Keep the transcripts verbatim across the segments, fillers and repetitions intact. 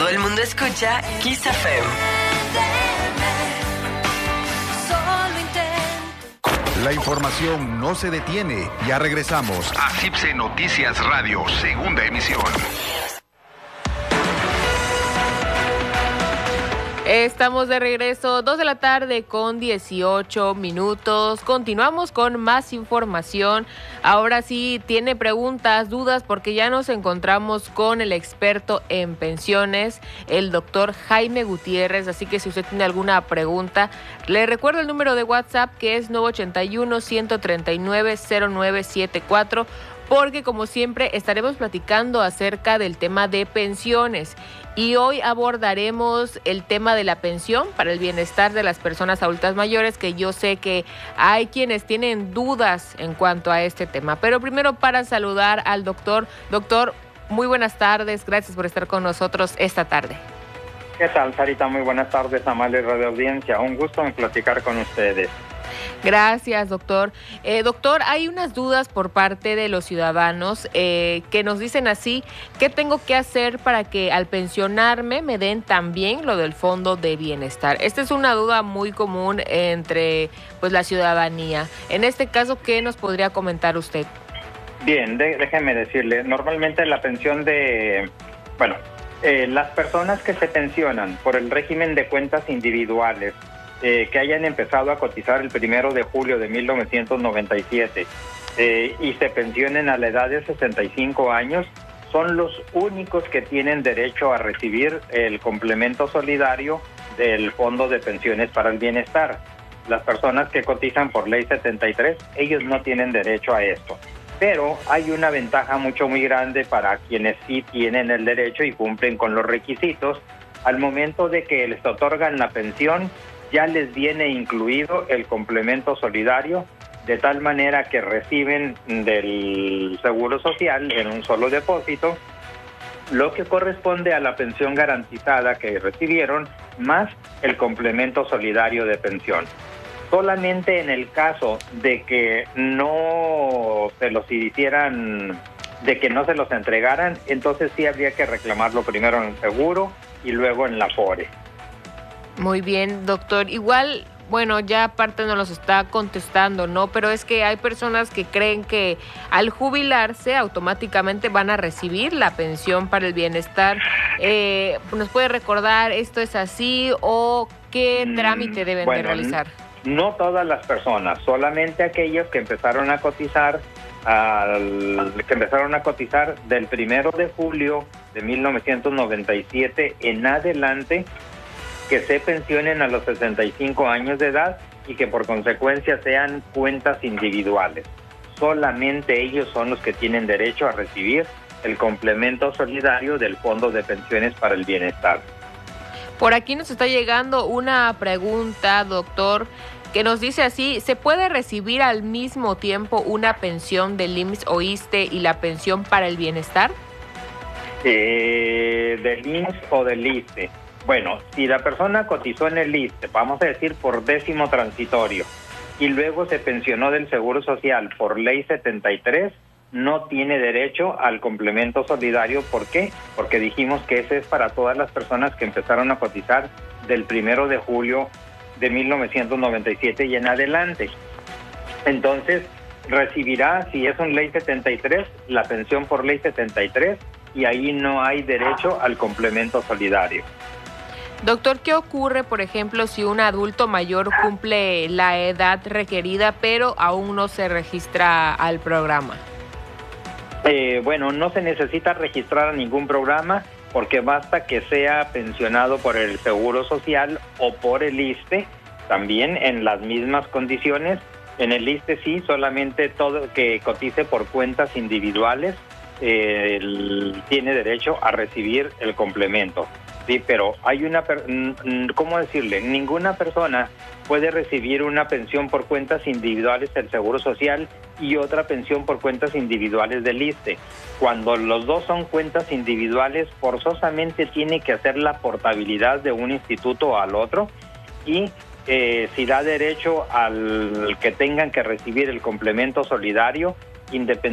Todo el mundo escucha Kiss F M. La información no se detiene. Ya regresamos a C I P S E Noticias Radio, segunda emisión. Estamos de regreso, dos de la tarde con dieciocho minutos. Continuamos con más información. Ahora sí, tiene preguntas, dudas, porque ya nos encontramos con el experto en pensiones, el doctor Jaime Gutiérrez. Así que si usted tiene alguna pregunta, le recuerdo el número de WhatsApp, que es nueve ocho uno, uno tres nueve, cero nueve siete cuatro. Porque como siempre estaremos platicando acerca del tema de pensiones y hoy abordaremos el tema de la pensión para el bienestar de las personas adultas mayores, que yo sé que hay quienes tienen dudas en cuanto a este tema. Pero primero, para saludar al doctor. Doctor, muy buenas tardes, gracias por estar con nosotros esta tarde. ¿Qué tal, Sarita? Muy buenas tardes, amable radio audiencia. Un gusto en platicar con ustedes. Gracias, doctor. Eh, doctor, hay unas dudas por parte de los ciudadanos eh, que nos dicen así: ¿qué tengo que hacer para que al pensionarme me den también lo del fondo de bienestar? Esta es una duda muy común entre pues la ciudadanía. En este caso, ¿qué nos podría comentar usted? Bien, de, déjeme decirle, normalmente la pensión de, bueno, eh, las personas que se pensionan por el régimen de cuentas individuales, Eh, que hayan empezado a cotizar el primero de julio de mil novecientos noventa y siete eh, y se pensionen a la edad de sesenta y cinco años, son los únicos que tienen derecho a recibir el complemento solidario del Fondo de Pensiones para el Bienestar. Las personas que cotizan por ley setenta y tres, ellos no tienen derecho a esto. Pero hay una ventaja mucho muy grande para quienes sí tienen el derecho y cumplen con los requisitos. Al momento de que les otorgan la pensión, ya les viene incluido el complemento solidario, de tal manera que reciben del Seguro Social en un solo depósito lo que corresponde a la pensión garantizada que recibieron, más el complemento solidario de pensión. Solamente en el caso de que no se los hicieran, de que no se los entregaran, entonces sí habría que reclamarlo primero en el seguro y luego en la Afore. Muy bien, doctor. Igual, bueno, ya aparte nos los está contestando, ¿no? Pero es que hay personas que creen que al jubilarse automáticamente van a recibir la pensión para el bienestar. Eh, ¿Nos puede recordar esto es así o qué trámite deben bueno, de realizar? No todas las personas, solamente aquellos que empezaron a cotizar al, que empezaron a cotizar del primero de julio de mil novecientos noventa y siete en adelante, que se pensionen a los sesenta y cinco años de edad y que por consecuencia sean cuentas individuales. Solamente ellos son los que tienen derecho a recibir el complemento solidario del Fondo de Pensiones para el Bienestar. Por aquí nos está llegando una pregunta, doctor, que nos dice así: ¿se puede recibir al mismo tiempo una pensión del I M S S o ISSSTE y la pensión para el bienestar? Eh, del I M S S o del ISSSTE. Bueno, si la persona cotizó en el ISSSTE, vamos a decir por décimo transitorio, y luego se pensionó del Seguro Social por ley setenta y tres, no tiene derecho al complemento solidario. ¿Por qué? Porque dijimos que ese es para todas las personas que empezaron a cotizar del primero de julio de mil novecientos noventa y siete y en adelante. Entonces, recibirá, si es un ley setenta y tres, la pensión por ley setenta y tres, y ahí no hay derecho al complemento solidario. Doctor, ¿qué ocurre, por ejemplo, si un adulto mayor cumple la edad requerida, pero aún no se registra al programa? Eh, bueno, no se necesita registrar a ningún programa, porque basta que sea pensionado por el Seguro Social o por el ISSSTE, también en las mismas condiciones. En el ISSSTE sí, solamente todo que cotice por cuentas individuales eh, el, tiene derecho a recibir el complemento. Sí, pero hay una, ¿cómo decirle? Ninguna persona puede recibir una pensión por cuentas individuales del Seguro Social y otra pensión por cuentas individuales del ISSSTE. Cuando los dos son cuentas individuales, forzosamente tiene que hacer la portabilidad de un instituto al otro, y eh, si da derecho al que tengan que recibir el complemento solidario,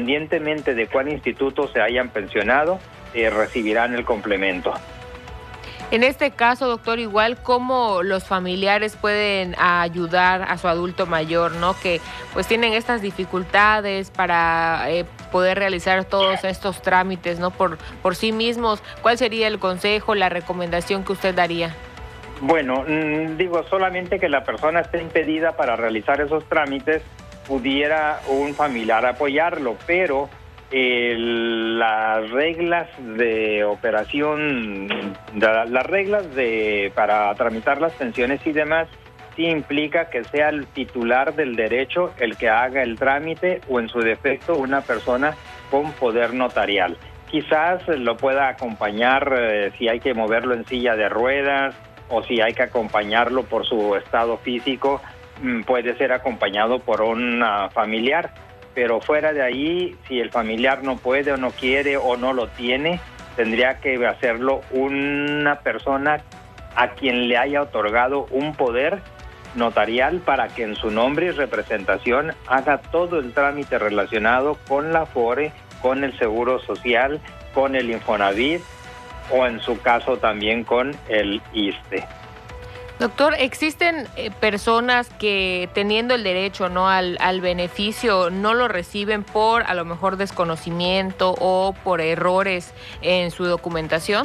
independientemente de cuál instituto se hayan pensionado, eh, recibirán el complemento. En este caso, doctor, igual cómo los familiares pueden ayudar a su adulto mayor, ¿no? Que pues tienen estas dificultades para eh, poder realizar todos estos trámites, ¿no? Por, por sí mismos. ¿Cuál sería el consejo, la recomendación que usted daría? Bueno, digo, solamente que la persona esté impedida para realizar esos trámites, pudiera un familiar apoyarlo, pero eh, las reglas de operación, de, las reglas de para tramitar las pensiones y demás, sí implica que sea el titular del derecho el que haga el trámite o en su defecto una persona con poder notarial. Quizás lo pueda acompañar eh, si hay que moverlo en silla de ruedas, o si hay que acompañarlo por su estado físico, puede ser acompañado por un familiar. Pero fuera de ahí, si el familiar no puede o no quiere o no lo tiene, tendría que hacerlo una persona a quien le haya otorgado un poder notarial para que en su nombre y representación haga todo el trámite relacionado con la Afore, con el Seguro Social, con el Infonavit, o en su caso también con el I S S S S T E. Doctor, ¿existen eh, personas que teniendo el derecho, ¿no?, al, al beneficio no lo reciben por a lo mejor desconocimiento o por errores en su documentación?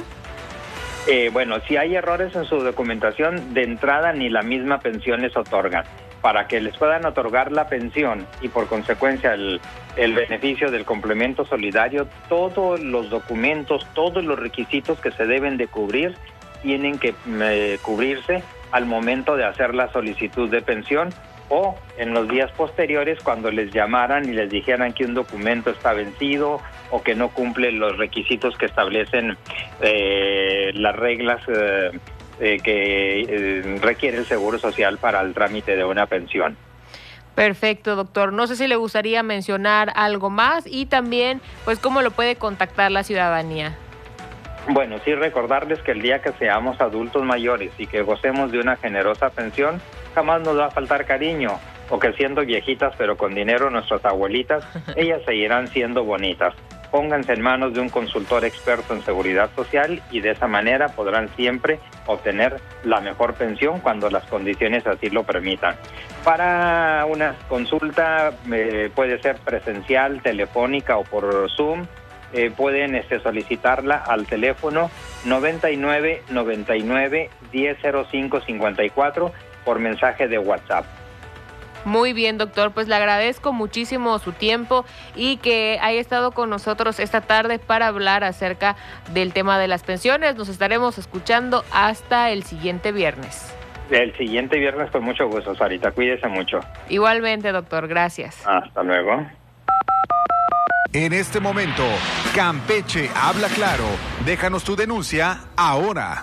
Eh, bueno, si hay errores en su documentación, de entrada ni la misma pensión les otorgan. Para que les puedan otorgar la pensión y por consecuencia el, el beneficio del complemento solidario, todos los documentos, todos los requisitos que se deben de cubrir tienen que eh, cubrirse al momento de hacer la solicitud de pensión o en los días posteriores cuando les llamaran y les dijeran que un documento está vencido o que no cumple los requisitos que establecen eh, las reglas eh, Eh, que eh, requiere el Seguro Social para el trámite de una pensión. Perfecto, doctor. No sé si le gustaría mencionar algo más y también, pues, cómo lo puede contactar la ciudadanía. Bueno, sí recordarles que el día que seamos adultos mayores y que gocemos de una generosa pensión, jamás nos va a faltar cariño, o que siendo viejitas pero con dinero nuestras abuelitas, ellas seguirán siendo bonitas. Pónganse en manos de un consultor experto en seguridad social y de esa manera podrán siempre obtener la mejor pensión cuando las condiciones así lo permitan. Para una consulta eh, puede ser presencial, telefónica o por Zoom, eh, pueden este, solicitarla al teléfono noventa y nueve, noventa y nueve, diez cero cinco cincuenta y cuatro por mensaje de WhatsApp. Muy bien, doctor, pues le agradezco muchísimo su tiempo y que haya estado con nosotros esta tarde para hablar acerca del tema de las pensiones. Nos estaremos escuchando hasta el siguiente viernes. El siguiente viernes con mucho gusto, Sarita. Cuídese mucho. Igualmente, doctor. Gracias. Hasta luego. En este momento, Campeche habla claro. Déjanos tu denuncia ahora.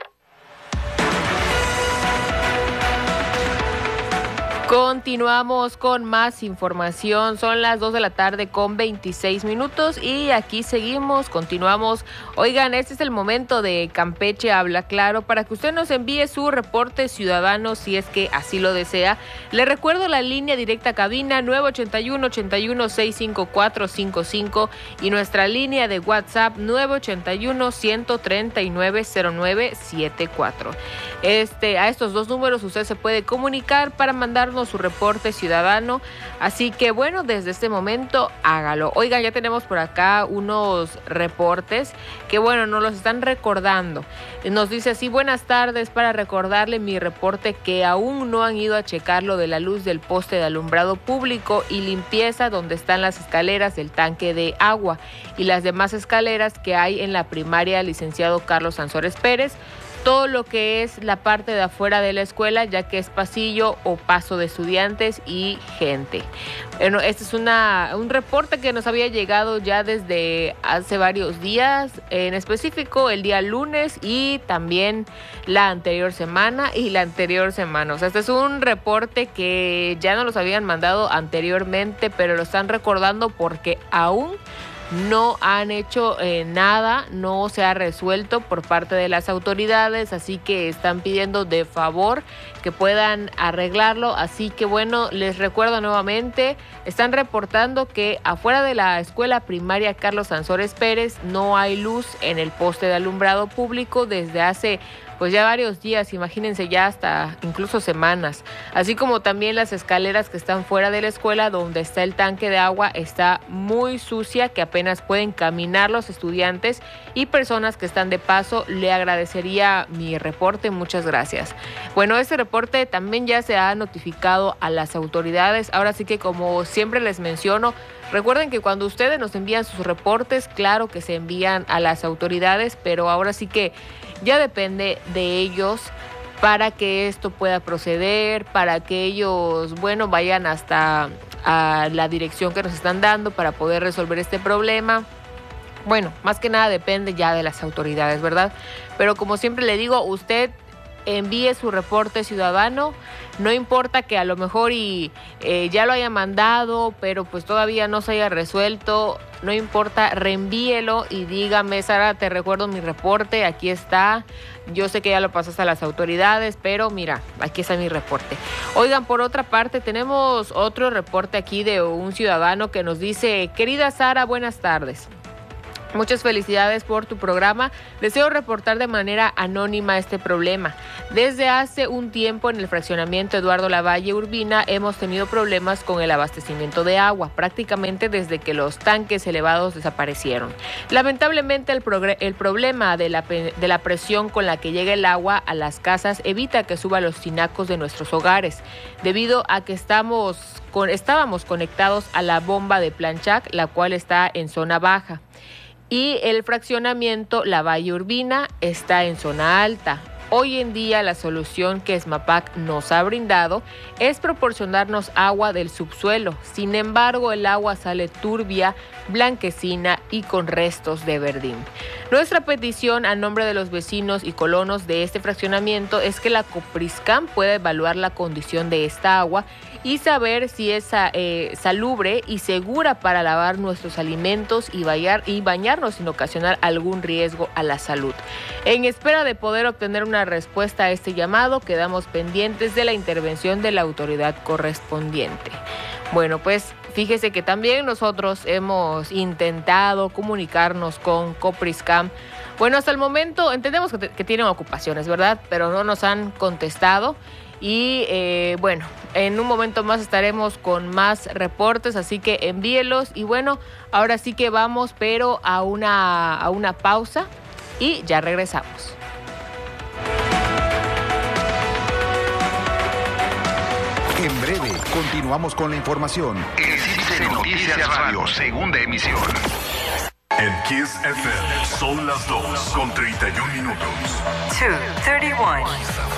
Continuamos con más información, son las dos de la tarde con veintiséis minutos y aquí seguimos, continuamos. Oigan, este es el momento de Campeche Habla Claro para que usted nos envíe su reporte ciudadano si es que así lo desea. Le recuerdo la línea directa cabina nueve ochenta y uno, ochenta y uno, seiscientos cincuenta y cuatro cincuenta y cinco y nuestra línea de WhatsApp nueve ochenta y uno, ciento treinta y nueve, cero nueve setenta y cuatro. Este, a estos dos números usted se puede comunicar para mandarnos su reporte ciudadano, así que bueno, desde este momento hágalo. Oigan, ya tenemos por acá unos reportes que bueno, nos los están recordando. Nos dice así: buenas tardes, para recordarle mi reporte que aún no han ido a checar lo de la luz del poste de alumbrado público y limpieza donde están las escaleras del tanque de agua y las demás escaleras que hay en la primaria Licenciado Carlos Ansores Pérez. Todo lo que es la parte de afuera de la escuela, ya que es pasillo o paso de estudiantes y gente. Bueno, este es una, un reporte que nos había llegado ya desde hace varios días, en específico el día lunes y también la anterior semana y la anterior semana. O sea, este es un reporte que ya nos los habían mandado anteriormente, pero lo están recordando porque aún no han hecho eh, nada, no se ha resuelto por parte de las autoridades, así que están pidiendo de favor que puedan arreglarlo. Así que bueno, les recuerdo nuevamente, están reportando que afuera de la escuela primaria Carlos Sansores Pérez no hay luz en el poste de alumbrado público desde hace pues ya varios días, imagínense, ya hasta incluso semanas, así como también las escaleras que están fuera de la escuela donde está el tanque de agua está muy sucia, que apenas pueden caminar los estudiantes y personas que están de paso. Le agradecería mi reporte, muchas gracias. Bueno, este reporte también ya se ha notificado a las autoridades. Ahora sí que, como siempre les menciono, recuerden que cuando ustedes nos envían sus reportes, claro que se envían a las autoridades, pero ahora sí que ya depende de ellos para que esto pueda proceder, para que ellos, bueno, vayan hasta a la dirección que nos están dando para poder resolver este problema. Bueno, más que nada depende ya de las autoridades, ¿verdad? Pero como siempre le digo, usted envíe su reporte ciudadano, no importa que a lo mejor y eh, ya lo haya mandado, pero pues todavía no se haya resuelto, no importa, reenvíelo y dígame: Sara, te recuerdo mi reporte, aquí está, yo sé que ya lo pasaste a las autoridades, pero mira, aquí está mi reporte. Oigan, por otra parte, tenemos otro reporte aquí de un ciudadano que nos dice: querida Sara, buenas tardes. Muchas felicidades por tu programa. Deseo reportar de manera anónima este problema. Desde hace un tiempo en el fraccionamiento Eduardo Lavalle Urbina hemos tenido problemas con el abastecimiento de agua, prácticamente desde que los tanques elevados desaparecieron. Lamentablemente el, el problema de la, de la presión con la que llega el agua a las casas evita que suba los tinacos de nuestros hogares, debido a que estamos con, estábamos conectados a la bomba de Planchac, la cual está en zona baja. Y el fraccionamiento Lavalle Urbina está en zona alta. Hoy en día la solución que SMAPAC nos ha brindado es proporcionarnos agua del subsuelo. Sin embargo, el agua sale turbia, blanquecina y con restos de verdín. Nuestra petición a nombre de los vecinos y colonos de este fraccionamiento es que la Copriscam pueda evaluar la condición de esta agua y saber si es eh, salubre y segura para lavar nuestros alimentos y, bañar, y bañarnos sin ocasionar algún riesgo a la salud. En espera de poder obtener una respuesta a este llamado, quedamos pendientes de la intervención de la autoridad correspondiente. Bueno, pues fíjese que también nosotros hemos intentado comunicarnos con Copriscam. Bueno, hasta el momento entendemos que, que tienen ocupaciones, ¿verdad? Pero no nos han contestado. Y eh, bueno, en un momento más estaremos con más reportes, así que envíelos. Y bueno, ahora sí que vamos, pero a una, a una pausa y ya regresamos. En breve, continuamos con la información. En C I C Noticias Radio, segunda emisión. En Kiss F M son las dos con treinta y un minutos. dos treinta y uno.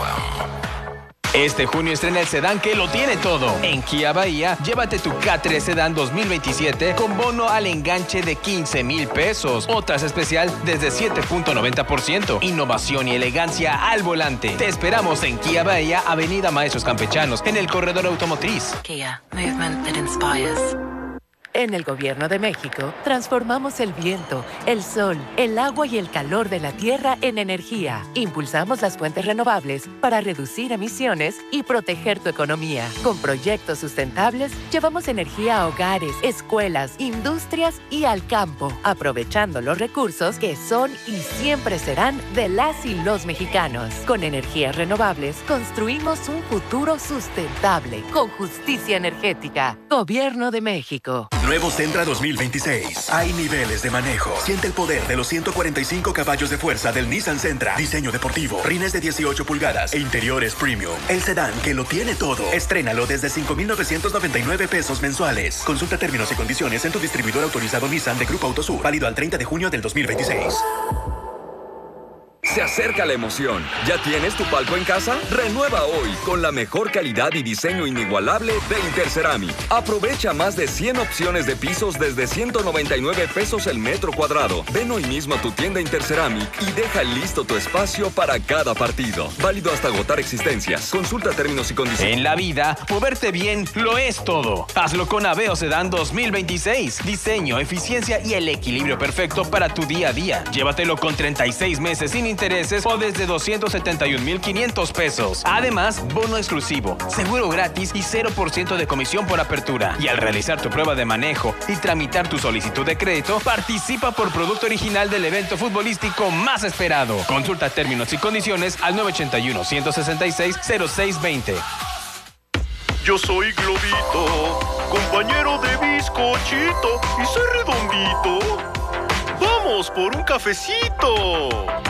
Este junio estrena el sedán que lo tiene todo. En Kia Bahía, llévate tu K tres Sedán dos mil veintisiete con bono al enganche de quince mil pesos. O tasa especial desde siete punto noventa por ciento. Innovación y elegancia al volante. Te esperamos en Kia Bahía, Avenida Maestros Campechanos, en el corredor automotriz. Kia, movement that inspires. En el Gobierno de México, transformamos el viento, el sol, el agua y el calor de la tierra en energía. Impulsamos las fuentes renovables para reducir emisiones y proteger tu economía. Con proyectos sustentables, llevamos energía a hogares, escuelas, industrias y al campo, aprovechando los recursos que son y siempre serán de las y los mexicanos. Con energías renovables, construimos un futuro sustentable, con justicia energética. Gobierno de México. Nuevo Sentra dos mil veintiséis. Hay niveles de manejo. Siente el poder de los ciento cuarenta y cinco caballos de fuerza del Nissan Sentra. Diseño deportivo, rines de dieciocho pulgadas e interiores premium. El sedán que lo tiene todo. Estrénalo desde cinco mil novecientos noventa y nueve pesos mensuales. Consulta términos y condiciones en tu distribuidor autorizado Nissan de Grupo Autosur. Válido al treinta de junio del dos mil veintiséis. Se acerca la emoción. ¿Ya tienes tu palco en casa? Renueva hoy con la mejor calidad y diseño inigualable de Interceramic. Aprovecha más de cien opciones de pisos desde ciento noventa y nueve pesos el metro cuadrado. Ven hoy mismo a tu tienda Interceramic y deja listo tu espacio para cada partido. Válido hasta agotar existencias. Consulta términos y condiciones. En la vida, moverte bien lo es todo. Hazlo con Aveo Sedan dos mil veintiséis. Diseño, eficiencia y el equilibrio perfecto para tu día a día. Llévatelo con treinta y seis meses sin intereses o desde doscientos setenta y un mil quinientos pesos. Además, bono exclusivo, seguro gratis y cero por ciento de comisión por apertura. Y al realizar tu prueba de manejo y tramitar tu solicitud de crédito, participa por producto original del evento futbolístico más esperado. Consulta términos y condiciones al nueve ocho uno, uno seis seis, cero seis dos cero. Yo soy Globito, compañero de bizcochito y soy redondito. ¡Vamos por un cafecito!